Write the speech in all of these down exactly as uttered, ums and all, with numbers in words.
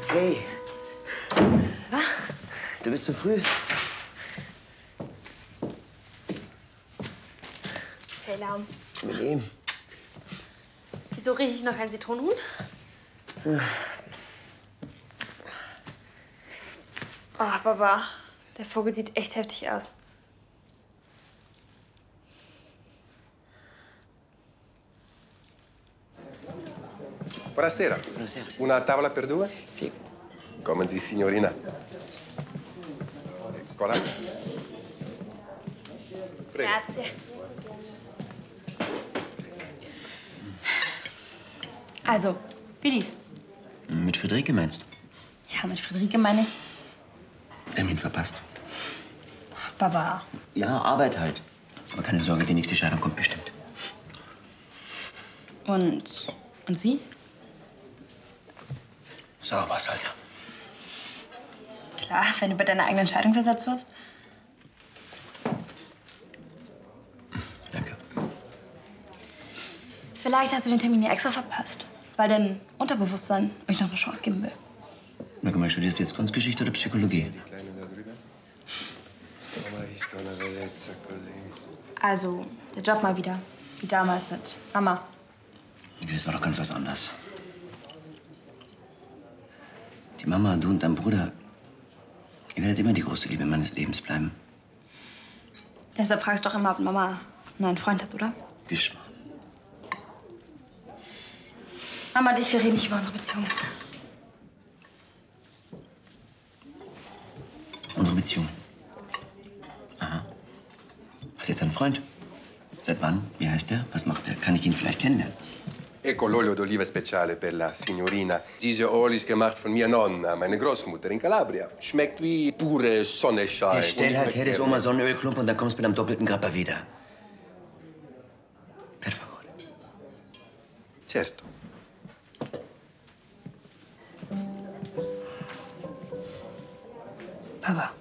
Hey. Was? Du bist zu früh. Zählarm. Mit ihm. Wieso rieche ich noch kein Zitronenhuhn? Ja. Oh, Baba, der Vogel sieht echt heftig aus. Buonasera. Buonasera. Una tavola per due? Sì. Come si, signorina? Eccola. Prego. Grazie. Also, wie lief's? Mit Friederike meinst du? Ja, mit Friederike meine ich. Termin verpasst. Baba. Ja, Arbeit halt. Aber keine Sorge, die nächste Scheidung kommt bestimmt. Und, und Sie? Sauer war's halt. Klar, wenn du bei deiner eigenen Entscheidung versetzt wirst. Danke. Vielleicht hast du den Termin ja extra verpasst, weil dein Unterbewusstsein euch noch eine Chance geben will. Na, guck mal, studierst du jetzt Kunstgeschichte oder Psychologie? Also, der Job mal wieder. Wie damals mit Mama. Das war doch ganz was anderes. Die Mama, du und dein Bruder, ihr werdet immer die große Liebe meines Lebens bleiben. Deshalb fragst du doch immer, ob Mama einen neuen Freund hat, oder? Geschmarrn. Mama und ich, wir reden nicht über unsere Beziehung. Unsere Beziehung. Aha. Hast du jetzt einen Freund? Seit wann? Wie heißt der? Was macht der? Kann ich ihn vielleicht kennenlernen? Ecco l'olio d'oliva speciale per la signorina. Diese Öl ist gemacht von mir Nonna, meine Großmutter in Calabria. Schmeckt wie pure Sonnenschein. Ja, stell halt her, das Oma Sonnenölklump und dann kommst du mit einem doppelten Grappa wieder. Per favore. Certo. Papa.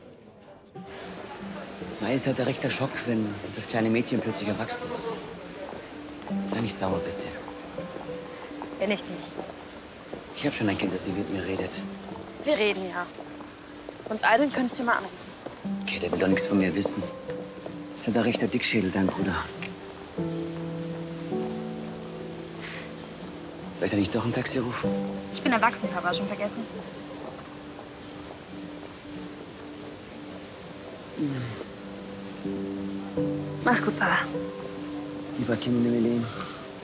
Na, ist halt ein rechter Schock, wenn das kleine Mädchen plötzlich erwachsen ist. Sei nicht sauer, bitte. Bin ich nicht. Ich habe schon ein Kind, das nie mit mir redet. Wir reden ja. Und Aiden könntest du mal anrufen. Okay, der will doch nichts von mir wissen. Ist halt ein rechter Dickschädel, dein Bruder. Soll ich da nicht doch ein Taxi rufen? Ich bin erwachsen, Papa. Schon vergessen? Hm. Mach's gut, Papa. Lieber Kind in dem Leben.